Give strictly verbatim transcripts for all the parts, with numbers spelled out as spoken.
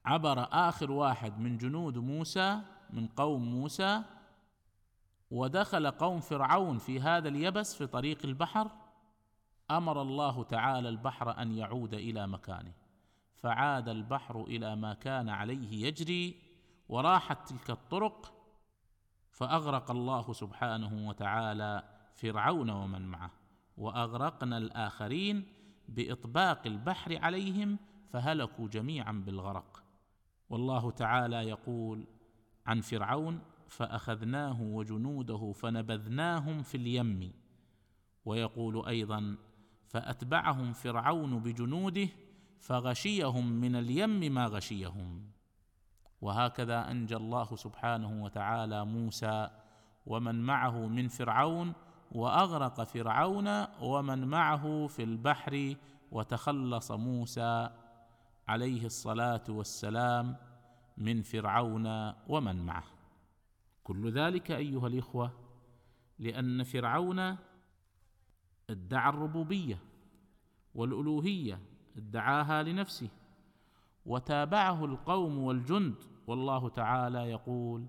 عبر آخر واحد من جنود موسى من قوم موسى، ودخل قوم فرعون في هذا اليبس في طريق البحر، أمر الله تعالى البحر أن يعود إلى مكانه، فعاد البحر إلى ما كان عليه يجري، وراحت تلك الطرق، فأغرق الله سبحانه وتعالى فرعون ومن معه، وأغرقنا الآخرين بإطباق البحر عليهم فهلكوا جميعا بالغرق. والله تعالى يقول عن فرعون: فأخذناه وجنوده فنبذناهم في اليم. ويقول أيضا: فأتبعهم فرعون بجنوده فغشيهم من اليم ما غشيهم. وهكذا أنجى الله سبحانه وتعالى موسى ومن معه من فرعون، وأغرق فرعون ومن معه في البحر، وتخلص موسى عليه الصلاة والسلام من فرعون ومن معه. كل ذلك أيها الإخوة لأن فرعون ادعى الربوبية والألوهية، ادعاها لنفسه، وتابعه القوم والجند، والله تعالى يقول: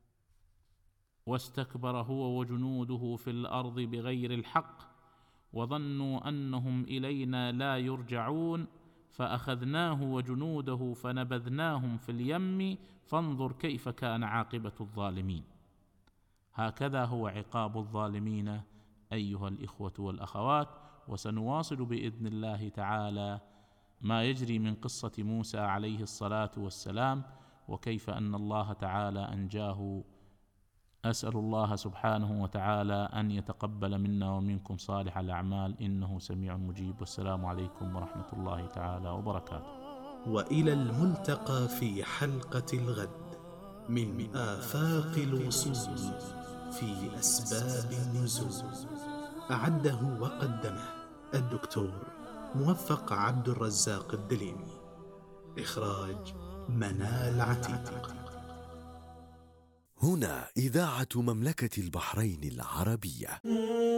واستكبر هو وجنوده في الأرض بغير الحق وظنوا أنهم إلينا لا يرجعون فأخذناه وجنوده فنبذناهم في اليم فانظر كيف كان عاقبة الظالمين. هكذا هو عقاب الظالمين أيها الإخوة والأخوات. وسنواصل بإذن الله تعالى ما يجري من قصة موسى عليه الصلاة والسلام، وكيف أن الله تعالى أنجاه. أسأل الله سبحانه وتعالى أن يتقبل منا ومنكم صالح الأعمال، إنه سميع مجيب. والسلام عليكم ورحمة الله تعالى وبركاته. وإلى الملتقى في حلقة الغد من آفاق الوصول في أسباب النزول. أعده وقدمه الدكتور موفق عبد الرزاق الدليمي. إخراج منال عتيق. هنا إذاعة مملكة البحرين العربية.